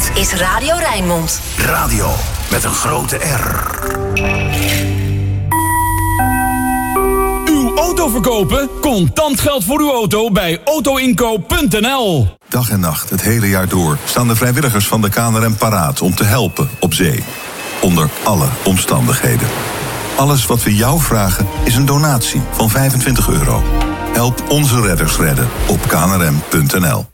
Dit is Radio Rijnmond. Radio met een grote R. Uw auto verkopen? Contant geld voor uw auto bij autoinkoop.nl. Dag en nacht, het hele jaar door, staan de vrijwilligers van de KNRM paraat om te helpen op zee. Onder alle omstandigheden. Alles wat we jou vragen is een donatie van €25. Help onze redders redden op knrm.nl.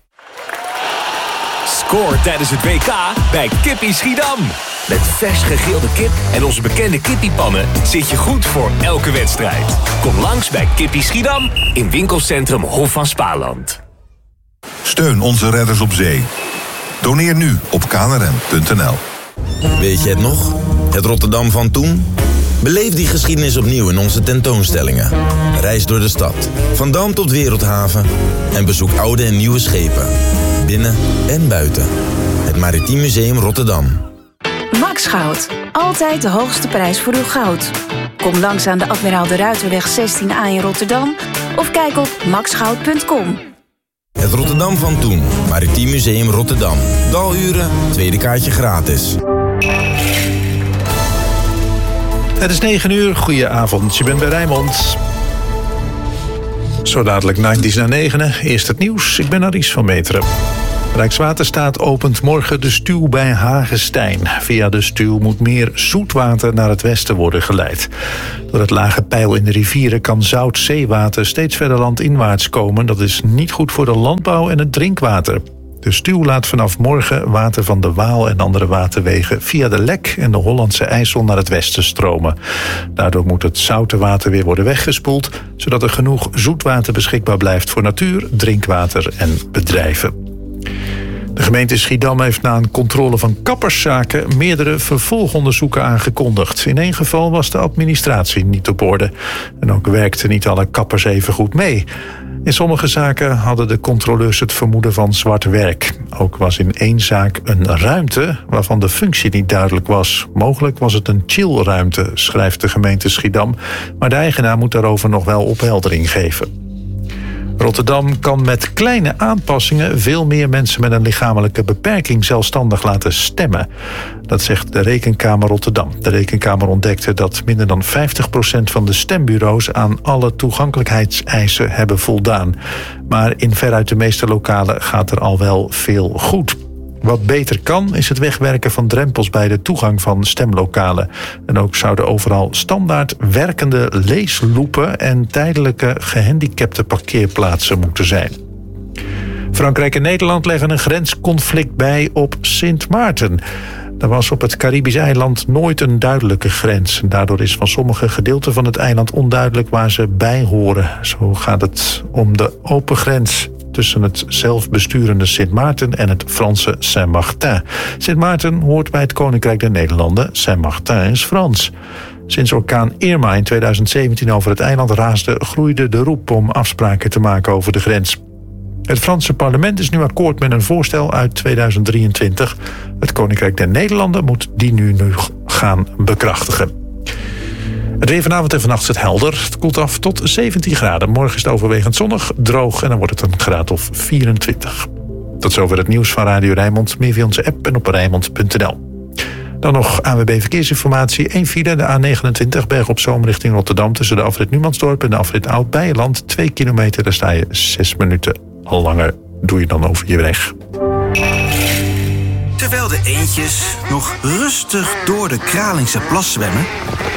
Scoor tijdens het WK bij Kippie Schiedam. Met vers gegrilde kip en onze bekende kippiepannen zit je goed voor elke wedstrijd. Kom langs bij Kippie Schiedam in winkelcentrum Hof van Spaarland. Steun onze redders op zee. Doneer nu op knrm.nl. Weet je het nog? Het Rotterdam van toen? Beleef die geschiedenis opnieuw in onze tentoonstellingen. Reis door de stad, van Dam tot Wereldhaven. En bezoek oude en nieuwe schepen. Binnen en buiten. Het Maritiem Museum Rotterdam. Max Goud. Altijd de hoogste prijs voor uw goud. Kom langs aan de Admiraal de Ruiterweg 16A in Rotterdam. Of kijk op maxgoud.com. Het Rotterdam van toen. Maritiem Museum Rotterdam. Daluren, tweede kaartje gratis. Het is 9 uur. Goedenavond. Je bent bij Rijnmond. Zo dadelijk 90's naar 9. Eerst het nieuws. Ik ben Aries van Meteren. Rijkswaterstaat opent morgen de stuw bij Hagestein. Via de stuw moet meer zoetwater naar het westen worden geleid. Door het lage peil in de rivieren kan zout zeewater steeds verder landinwaarts komen. Dat is niet goed voor de landbouw en het drinkwater. De stuw laat vanaf morgen water van de Waal en andere waterwegen via de Lek en de Hollandse IJssel naar het westen stromen. Daardoor moet het zoute water weer worden weggespoeld, zodat er genoeg zoetwater beschikbaar blijft voor natuur, drinkwater en bedrijven. De gemeente Schiedam heeft na een controle van kapperszaken meerdere vervolgonderzoeken aangekondigd. In één geval was de administratie niet op orde. En ook werkten niet alle kappers even goed mee. In sommige zaken hadden de controleurs het vermoeden van zwart werk. Ook was in één zaak een ruimte waarvan de functie niet duidelijk was. Mogelijk was het een chillruimte, schrijft de gemeente Schiedam. Maar de eigenaar moet daarover nog wel opheldering geven. Rotterdam kan met kleine aanpassingen veel meer mensen met een lichamelijke beperking zelfstandig laten stemmen. Dat zegt de Rekenkamer Rotterdam. De Rekenkamer ontdekte dat minder dan 50% van de stembureaus aan alle toegankelijkheidseisen hebben voldaan. Maar in veruit de meeste lokalen gaat er al wel veel goed. Wat beter kan, is het wegwerken van drempels bij de toegang van stemlokalen. En ook zouden overal standaard werkende leesloepen en tijdelijke gehandicapte parkeerplaatsen moeten zijn. Frankrijk en Nederland leggen een grensconflict bij op Sint Maarten. Er was op het Caribische eiland nooit een duidelijke grens. Daardoor is van sommige gedeelten van het eiland onduidelijk waar ze bij horen. Zo gaat het om de open grens tussen het zelfbesturende Sint Maarten en het Franse Saint-Martin. Sint Maarten hoort bij het Koninkrijk der Nederlanden. Saint-Martin is Frans. Sinds orkaan Irma in 2017 over het eiland raasde, groeide de roep om afspraken te maken over de grens. Het Franse parlement is nu akkoord met een voorstel uit 2023. Het Koninkrijk der Nederlanden moet die nu gaan bekrachtigen. Het weer vanavond en vannacht is het helder. Het koelt af tot 17 graden. Morgen is het overwegend zonnig, droog en dan wordt het een graad of 24. Tot zover het nieuws van Radio Rijnmond. Meer via onze app en op rijnmond.nl. Dan nog ANWB Verkeersinformatie. 1 file, de A29, Berg op Zoom richting Rotterdam. Tussen de afrit Numansdorp en de afrit Oud-Beijerland. 2 kilometer, daar sta je 6 minuten langer. Doe je dan over je weg. Terwijl de eendjes nog rustig door de Kralingse plas zwemmen,